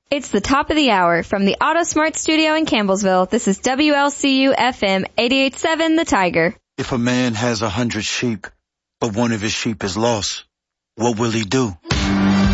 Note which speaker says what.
Speaker 1: It's the top of the hour from the AutoSmart studio in Campbellsville. This is WLCU-FM 88.7 The Tiger.
Speaker 2: If a man has 100 sheep, but one of his sheep is lost, what will he do?